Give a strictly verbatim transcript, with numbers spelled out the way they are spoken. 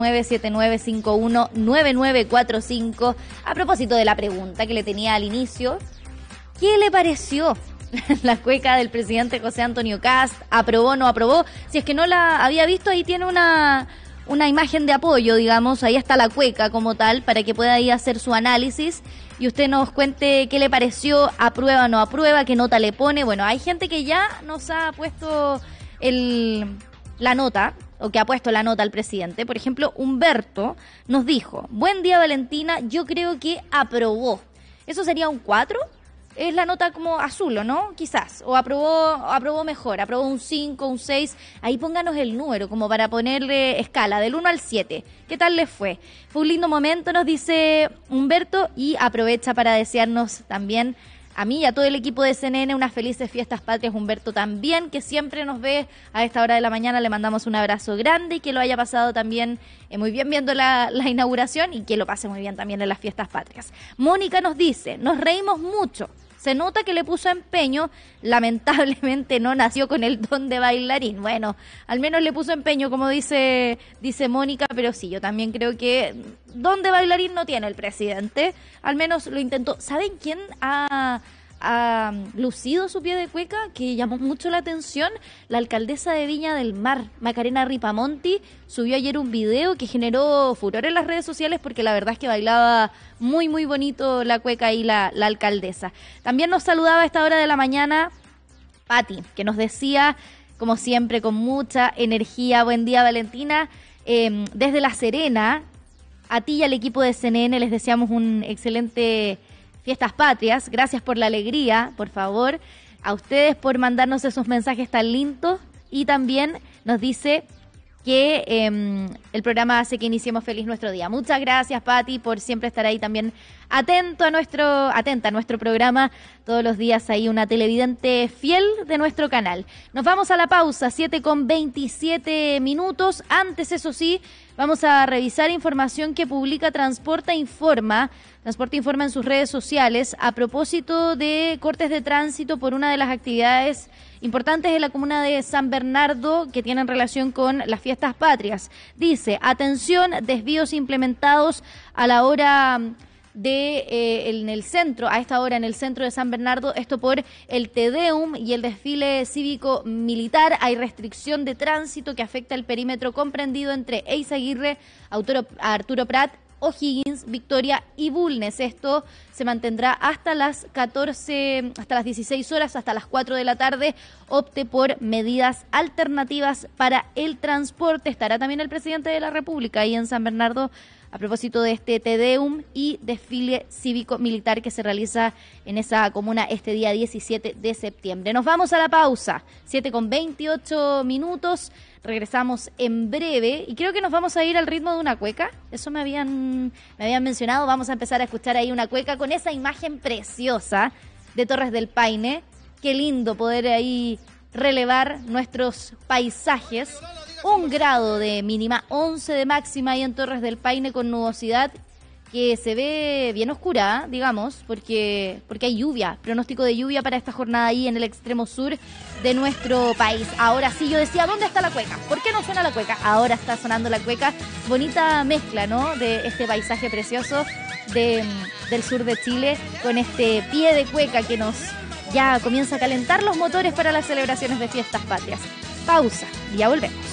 nueve siete nueve cinco uno nueve nueve cuatro cinco. A propósito de la pregunta que le tenía al inicio, ¿qué le pareció la cueca del presidente José Antonio Kast? ¿Aprobó o no aprobó? Si es que no la había visto, ahí tiene una, una imagen de apoyo, digamos, ahí está la cueca como tal, para que pueda ahí hacer su análisis y usted nos cuente qué le pareció, aprueba o no aprueba, qué nota le pone. Bueno, hay gente que ya nos ha puesto el, la nota, o que ha puesto la nota al presidente. Por ejemplo, Humberto nos dijo: buen día, Valentina, yo creo que aprobó. ¿Eso sería un cuatro? Es la nota como azul, ¿o no? Quizás. O aprobó, aprobó mejor, aprobó un cinco, un seis. Ahí pónganos el número, como para ponerle escala, del uno al siete. ¿Qué tal les fue? Fue un lindo momento, nos dice Humberto, y aprovecha para desearnos también a mí y a todo el equipo de C N N unas felices fiestas patrias. Humberto también, que siempre nos ve a esta hora de la mañana, le mandamos un abrazo grande y que lo haya pasado también eh, muy bien viendo la, la inauguración y que lo pase muy bien también en las fiestas patrias. Mónica nos dice: nos reímos mucho, se nota que le puso empeño, lamentablemente no nació con el don de bailarín. Bueno, al menos le puso empeño, como dice dice Mónica, pero sí, yo también creo que don de bailarín no tiene el presidente, al menos lo intentó. ¿Saben quién ha, ha lucido su pie de cueca? Que llamó mucho la atención, la alcaldesa de Viña del Mar, Macarena Ripamonti, subió ayer un video que generó furor en las redes sociales porque la verdad es que bailaba muy, muy bonito la cueca y la, la alcaldesa. También nos saludaba a esta hora de la mañana Pati, que nos decía, como siempre, con mucha energía: buen día, Valentina, eh, desde La Serena, a ti y al equipo de C N N les deseamos un excelente Fiestas Patrias. Gracias por la alegría, por favor, a ustedes por mandarnos esos mensajes tan lindos, y también nos dice que eh, el programa hace que iniciemos feliz nuestro día. Muchas gracias, Pati, por siempre estar ahí también atento a nuestro, atenta a nuestro programa todos los días, ahí una televidente fiel de nuestro canal. Nos vamos a la pausa, siete con veintisiete minutos. Antes, eso sí, vamos a revisar información que publica Transporta Informa. Transporte Informa en sus redes sociales a propósito de cortes de tránsito por una de las actividades importantes de la comuna de San Bernardo que tienen relación con las fiestas patrias. Dice: atención, desvíos implementados a la hora de eh, en el centro, a esta hora en el centro de San Bernardo, esto por el Te Deum y el desfile cívico militar. Hay restricción de tránsito que afecta el perímetro comprendido entre Eizaguirre, Arturo, Arturo Prat, O'Higgins, Victoria y Bulnes. Esto se mantendrá hasta las catorce, hasta las dieciséis horas, hasta las cuatro de la tarde. Opte por medidas alternativas para el transporte. Estará también el presidente de la República ahí en San Bernardo a propósito de este Te Deum y desfile cívico-militar que se realiza en esa comuna este día diecisiete de septiembre. Nos vamos a la pausa, siete con veintiocho minutos. Regresamos en breve y creo que nos vamos a ir al ritmo de una cueca. Eso me habían, me habían mencionado. Vamos a empezar a escuchar ahí una cueca con esa imagen preciosa de Torres del Paine. Qué lindo poder ahí relevar nuestros paisajes. Un grado de mínima, once de máxima ahí en Torres del Paine, con nubosidad que se ve bien oscura, digamos, porque porque hay lluvia, pronóstico de lluvia para esta jornada ahí en el extremo sur de nuestro país. Ahora sí, yo decía, ¿dónde está la cueca? ¿Por qué no suena la cueca? Ahora está sonando la cueca. Bonita mezcla, ¿no?, de este paisaje precioso de, del sur de Chile, con este pie de cueca que nos ya comienza a calentar los motores para las celebraciones de fiestas patrias. Pausa y ya volvemos.